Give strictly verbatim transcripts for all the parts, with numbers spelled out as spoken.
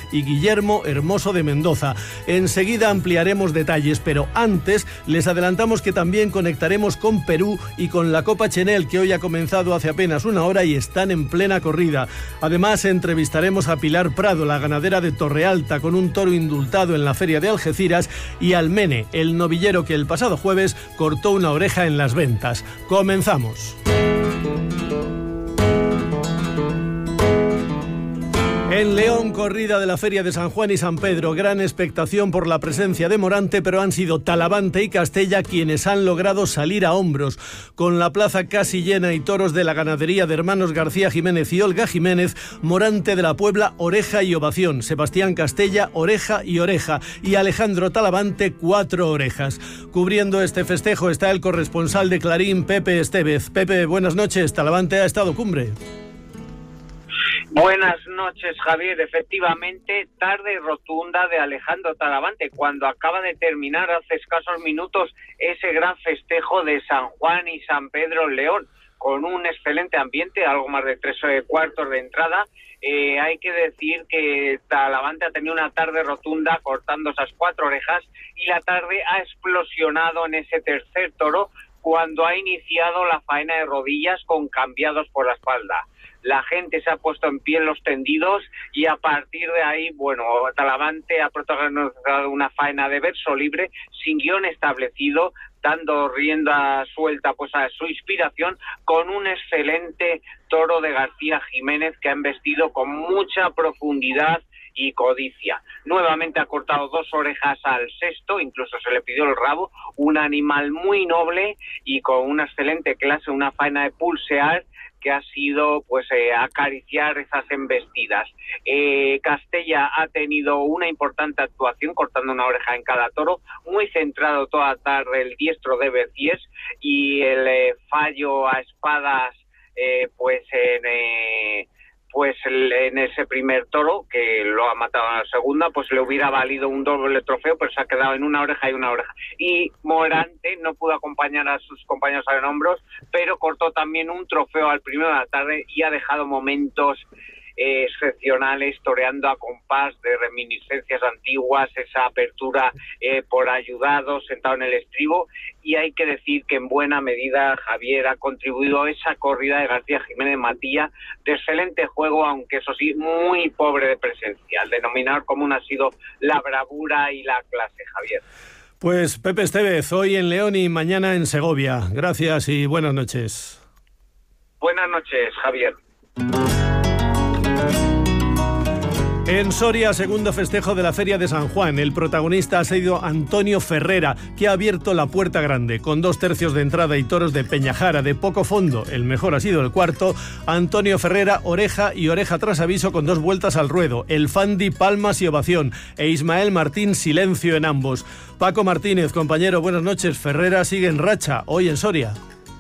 y Guillermo Hermoso de Mendoza. Enseguida ampliaremos detalles, pero antes les adelantamos que también conectaremos con Perú y con la Copa Chenel, que hoy ha comenzado hace apenas una hora y están en plena corrida. Además, entrevistaremos a Pilar Prado, la ganadera de Torrealta, con un toro indultado en la feria de Algeciras, y al Mene, el novillero que el pasado jueves cortó una oreja en las ventas. Comenzamos. En León, corrida de la Feria de San Juan y San Pedro. Gran expectación por la presencia de Morante, pero han sido Talavante y Castella quienes han logrado salir a hombros. Con la plaza casi llena y toros de la ganadería de hermanos García Jiménez y Olga Jiménez, Morante de la Puebla, oreja y ovación. Sebastián Castella, oreja y oreja. Y Alejandro Talavante, cuatro orejas. Cubriendo este festejo está el corresponsal de Clarín, Pepe Estevez. Pepe, buenas noches. Talavante ha estado cumbre. Buenas noches, Javier. Efectivamente, tarde rotunda de Alejandro Talavante cuando acaba de terminar hace escasos minutos ese gran festejo de San Juan y San Pedro en León, con un excelente ambiente, algo más de tres cuartos de entrada. Eh, hay que decir que Talavante ha tenido una tarde rotunda cortando esas cuatro orejas y la tarde ha explosionado en ese tercer toro cuando ha iniciado la faena de rodillas con cambiados por la espalda. La gente se ha puesto en pie en los tendidos y a partir de ahí, bueno, Talavante ha protagonizado una faena de verso libre, sin guión establecido, dando rienda suelta pues a su inspiración, con un excelente toro de García Jiménez que ha embestido con mucha profundidad y codicia. Nuevamente ha cortado dos orejas al sexto, incluso se le pidió el rabo, un animal muy noble y con una excelente clase, una faena de pulsear que ha sido pues eh, acariciar esas embestidas. Eh, Castella ha tenido una importante actuación cortando una oreja en cada toro, muy centrado toda tarde el diestro de Becies y el eh, fallo a espadas eh, pues en... Eh, pues en ese primer toro, que lo ha matado en la segunda, pues le hubiera valido un doble trofeo, pero se ha quedado en una oreja y una oreja. Y Morante no pudo acompañar a sus compañeros en hombros, pero cortó también un trofeo al primero de la tarde y ha dejado momentos eh, excepcionales, toreando a compás de reminiscencias antiguas, esa apertura eh, por ayudado, sentado en el estribo. Y hay que decir que en buena medida Javier ha contribuido a esa corrida de García Jiménez Matilla de excelente juego, aunque eso sí, muy pobre de presencia. El denominador común ha sido la bravura y la clase, Javier. Pues Pepe Estevez, hoy en León y mañana en Segovia. Gracias y buenas noches. Buenas noches, Javier. En Soria, segundo festejo de la Feria de San Juan. El protagonista ha sido Antonio Ferrera, que ha abierto la puerta grande. Con dos tercios de entrada y toros de Peñajara de poco fondo, el mejor ha sido el cuarto. Antonio Ferrera, oreja y oreja tras aviso con dos vueltas al ruedo. El Fandi, palmas y ovación. E Ismael Martín, silencio en ambos. Paco Martínez, compañero, buenas noches. Ferrera sigue en racha, hoy en Soria.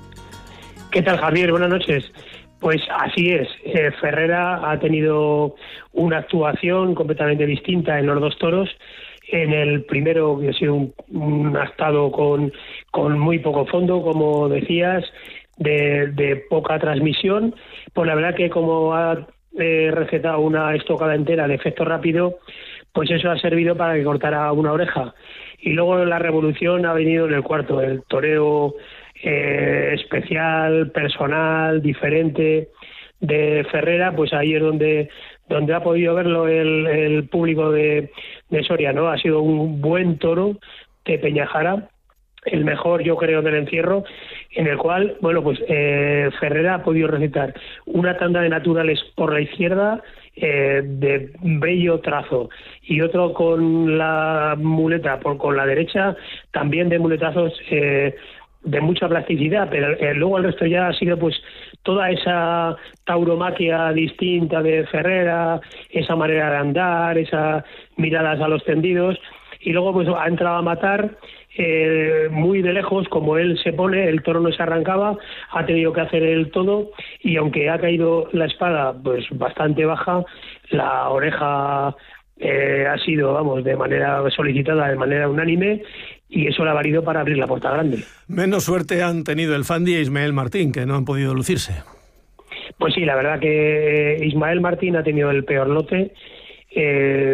¿Qué tal, Javier? Buenas noches. Pues así es, eh, Ferrera ha tenido una actuación completamente distinta en los dos toros. En el primero, que ha sido un, un astado con, con muy poco fondo, como decías, de, de poca transmisión, pues la verdad que como ha eh, recetado una estocada entera de efecto rápido, pues eso ha servido para que cortara una oreja. Y luego la revolución ha venido en el cuarto, el toreo Eh, especial, personal, diferente de Ferrera, pues ahí es donde donde ha podido verlo el, el público de, de Soria, ¿no? Ha sido un buen toro de Peñajara, el mejor, yo creo, del encierro, en el cual, bueno, pues eh, Ferrera ha podido recitar una tanda de naturales por la izquierda, eh, de bello trazo, y otro con la muleta por con la derecha, también de muletazos eh, de mucha plasticidad, pero eh, luego el resto ya ha sido pues toda esa tauromaquia distinta de Ferrera, esa manera de andar, esas miradas a los tendidos, y luego pues ha entrado a matar eh, muy de lejos, como él se pone, el toro no se arrancaba, ha tenido que hacer el todo, y aunque ha caído la espada pues bastante baja, la oreja eh, ha sido, vamos, de manera solicitada, de manera unánime, y eso le ha valido para abrir la puerta grande. Menos suerte han tenido el Fandi e Ismael Martín, que no han podido lucirse. Pues sí, la verdad que Ismael Martín ha tenido el peor lote. Eh,